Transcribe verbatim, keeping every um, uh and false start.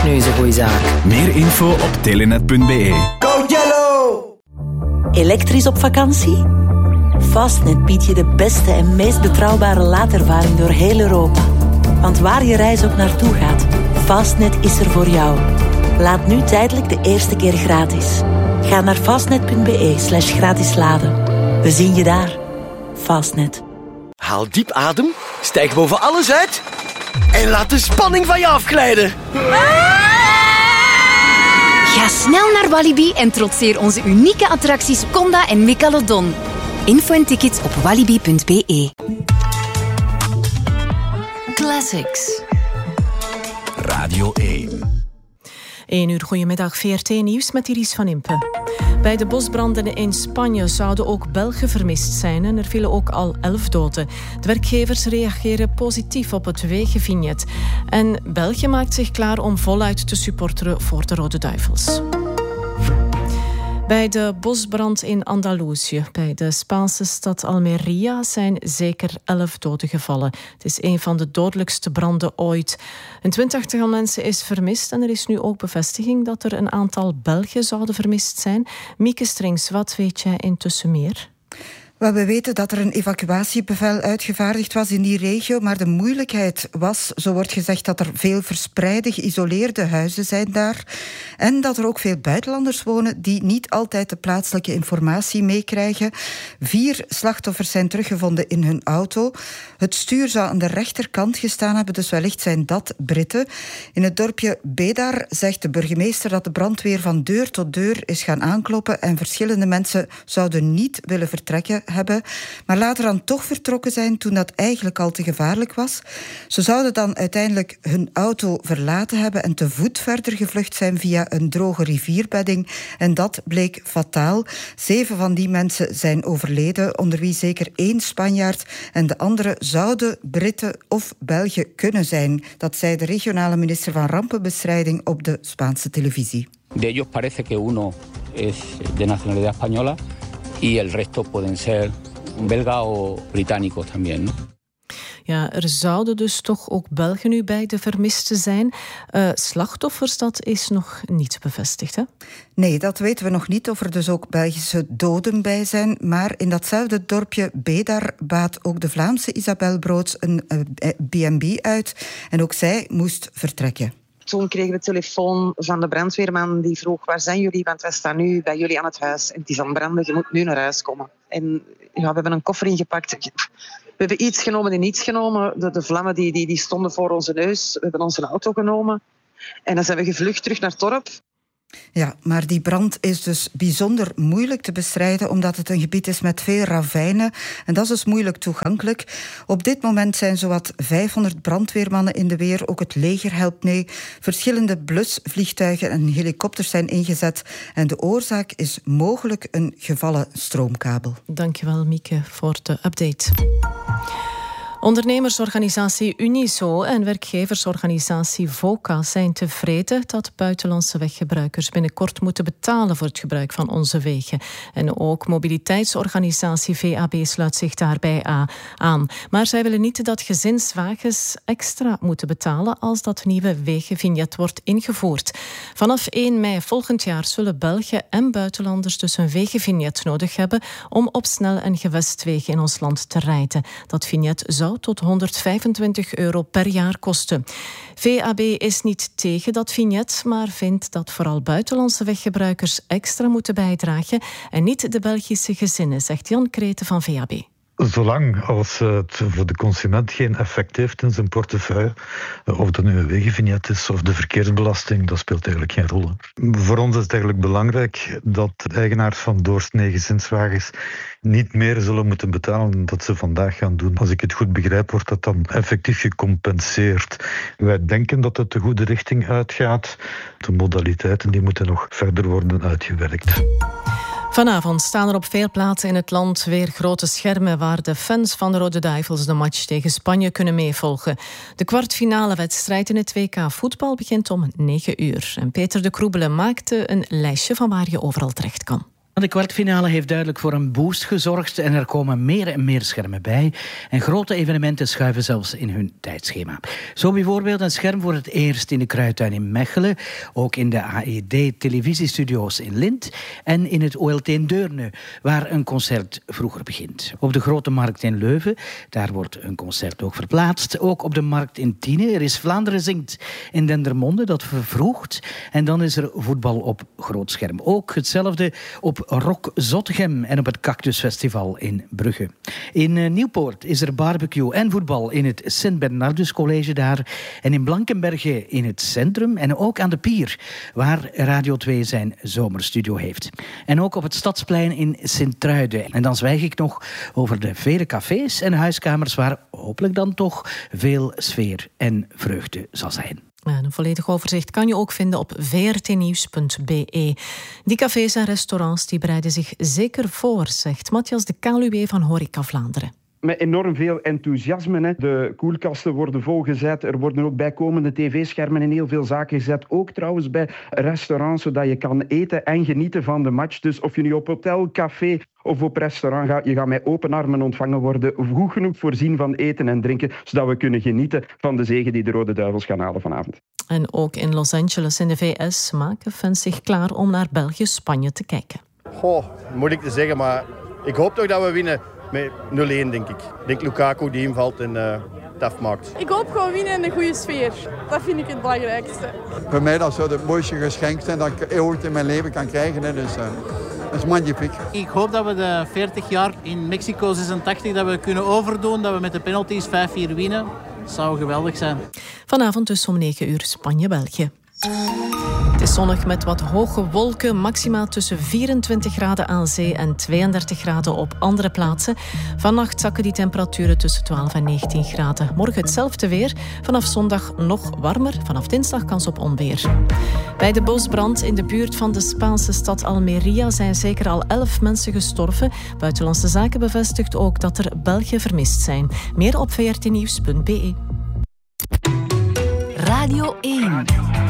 nu eens een goede zaak. Meer info op telenet punt be. Go Yellow! Elektrisch op vakantie? Fastnet biedt je de beste en meest betrouwbare laadervaring door heel Europa. Want waar je reis ook naartoe gaat, Fastnet is er voor jou. Laat nu tijdelijk de eerste keer gratis. Ga naar fastnet punt be slash gratis laden. We zien je daar. Fastnet. Haal diep adem, stijg boven alles uit en laat de spanning van je afglijden. Ga snel naar Walibi en trotseer onze unieke attracties Conda en Megalodon. Info en tickets op walibi punt be. Classics. Radio één. één uur, goedemiddag, V R T Nieuws met Iris van Impe. Bij de bosbranden in Spanje zouden ook Belgen vermist zijn en er vielen ook al elf doden. De werkgevers reageren positief op het wegenvignet. En België maakt zich klaar om voluit te supporteren voor de Rode Duivels. Bij de bosbrand in Andalusië, bij de Spaanse stad Almería, zijn zeker elf doden gevallen. Het is een van de dodelijkste branden ooit. Een twintigtal mensen is vermist en er is nu ook bevestiging dat er een aantal Belgen zouden vermist zijn. Mieke Strings, wat weet jij intussen meer? Wel, we weten dat er een evacuatiebevel uitgevaardigd was in die regio, maar de moeilijkheid was, zo wordt gezegd, dat er veel verspreide, geïsoleerde huizen zijn daar en dat er ook veel buitenlanders wonen die niet altijd de plaatselijke informatie meekrijgen. Vier slachtoffers zijn teruggevonden in hun auto. Het stuur zou aan de rechterkant gestaan hebben, dus wellicht zijn dat Britten. In het dorpje Bedar zegt de burgemeester dat de brandweer van deur tot deur is gaan aankloppen en verschillende mensen zouden niet willen vertrekken hebben, maar later dan toch vertrokken zijn toen dat eigenlijk al te gevaarlijk was. Ze zouden dan uiteindelijk hun auto verlaten hebben en te voet verder gevlucht zijn via een droge rivierbedding en dat bleek fataal. Zeven van die mensen zijn overleden, onder wie zeker één Spanjaard en de andere zouden Britten of Belgen kunnen zijn. Dat zei de regionale minister van Rampenbestrijding op de Spaanse televisie. De ellos parece que uno es de nacionalidad española y el resto pueden ser belga o británicos también, ¿no? Ja, er zouden dus toch ook Belgen nu bij de vermisten zijn. Uh, slachtoffers, dat is nog niet bevestigd, hè? Nee, dat weten we nog niet, of er dus ook Belgische doden bij zijn. Maar in datzelfde dorpje Bedar baat ook de Vlaamse Isabel Broods een uh, B en B uit. En ook zij moest vertrekken. Toen kregen we telefoon van de brandweerman die vroeg: waar zijn jullie? Want wij staan nu bij jullie aan het huis. En het is aan het branden, je moet nu naar huis komen. En ja, we hebben een koffer ingepakt. We hebben iets genomen en niets genomen. De, de vlammen die, die, die stonden voor onze neus. We hebben onze auto genomen. En dan zijn we gevlucht terug naar het dorp. Ja, maar die brand is dus bijzonder moeilijk te bestrijden omdat het een gebied is met veel ravijnen en dat is dus moeilijk toegankelijk. Op dit moment zijn zowat vijfhonderd brandweermannen in de weer, ook het leger helpt mee. Verschillende blusvliegtuigen en helikopters zijn ingezet en de oorzaak is mogelijk een gevallen stroomkabel. Dankjewel Mieke voor de update. Ondernemersorganisatie Uniso en werkgeversorganisatie VOCA zijn tevreden dat buitenlandse weggebruikers binnenkort moeten betalen voor het gebruik van onze wegen. En ook mobiliteitsorganisatie V A B sluit zich daarbij aan. Maar zij willen niet dat gezinswagens extra moeten betalen als dat nieuwe wegenvignet wordt ingevoerd. Vanaf één mei volgend jaar zullen Belgen en buitenlanders dus een wegenvignet nodig hebben om op snel- en gewestwegen in ons land te rijden. Dat vignet zou tot honderdvijfentwintig euro per jaar kosten. V A B is niet tegen dat vignet, maar vindt dat vooral buitenlandse weggebruikers extra moeten bijdragen en niet de Belgische gezinnen, zegt Jan Kreten van V A B. Zolang als het voor de consument geen effect heeft in zijn portefeuille, of dat nu een wegenvignet is of de verkeersbelasting, dat speelt eigenlijk geen rol. Voor ons is het eigenlijk belangrijk dat eigenaars van doorsnee gezinswagens niet meer zullen moeten betalen dan dat ze vandaag gaan doen. Als ik het goed begrijp, wordt dat dan effectief gecompenseerd. Wij denken dat het de goede richting uitgaat. De modaliteiten die moeten nog verder worden uitgewerkt. Vanavond staan er op veel plaatsen in het land weer grote schermen waar de fans van de Rode Duivels de match tegen Spanje kunnen meevolgen. De kwartfinale wedstrijd in het W K voetbal begint om negen uur. En Peter de Kroebele maakte een lijstje van waar je overal terecht kan. De kwartfinale heeft duidelijk voor een boost gezorgd en er komen meer en meer schermen bij. En grote evenementen schuiven zelfs in hun tijdschema. Zo bijvoorbeeld een scherm voor het eerst in de Kruidtuin in Mechelen, ook in de A E D-televisiestudio's in Lint en in het O L T in Deurne, waar een concert vroeger begint. Op de Grote Markt in Leuven, daar wordt een concert ook verplaatst. Ook op de Markt in Tiene, er is Vlaanderen zingt in Dendermonde, dat vervroegt. En dan is er voetbal op groot scherm. Ook hetzelfde op Rock Zottegem en op het Cactus Festival in Brugge. In uh, Nieuwpoort is er barbecue en voetbal in het Sint Bernardus College daar. En in Blankenberge in het centrum en ook aan de Pier, waar Radio twee zijn zomerstudio heeft. En ook op het Stadsplein in Sint-Truiden. En dan zwijg ik nog over de vele cafés en huiskamers waar hopelijk dan toch veel sfeer en vreugde zal zijn. En een volledig overzicht kan je ook vinden op v r t nieuws punt b e. Die cafés en restaurants die bereiden zich zeker voor, zegt Matthias de Kaluwe van Horeca Vlaanderen. Met enorm veel enthousiasme. Hè. De koelkasten worden volgezet. Er worden ook bijkomende tv-schermen in heel veel zaken gezet. Ook trouwens bij restaurants, zodat je kan eten en genieten van de match. Dus of je nu op hotel, café of op restaurant gaat, je gaat met open armen ontvangen worden. Goed genoeg voorzien van eten en drinken, zodat we kunnen genieten van de zege die de Rode Duivels gaan halen vanavond. En ook in Los Angeles in de V S maken fans zich klaar om naar België-Spanje te kijken. Goh, moeilijk te zeggen, maar ik hoop toch dat we winnen. Met nul een, denk ik. Ik denk Lukaku die invalt en uh, het afmaakt. Ik hoop gewoon winnen in een goede sfeer. Dat vind ik het belangrijkste. Voor mij dat zou het mooiste geschenk zijn dat ik ooit in mijn leven kan krijgen. Hè. Dus, uh, dat is magnifiek. Ik hoop dat we de veertig jaar in Mexico zesentachtig dat we kunnen overdoen. Dat we met de penalties vijf vier winnen. Dat zou geweldig zijn. Vanavond dus om negen uur Spanje-België. Het is zonnig met wat hoge wolken, maximaal tussen vierentwintig graden aan zee en tweeëndertig graden op andere plaatsen. Vannacht zakken die temperaturen tussen twaalf en negentien graden. Morgen hetzelfde weer, vanaf zondag nog warmer, vanaf dinsdag kans op onweer. Bij de bosbrand in de buurt van de Spaanse stad Almeria zijn zeker al elf mensen gestorven. Buitenlandse Zaken bevestigt ook dat er Belgen vermist zijn. Meer op v r t nieuws punt b e. Radio één.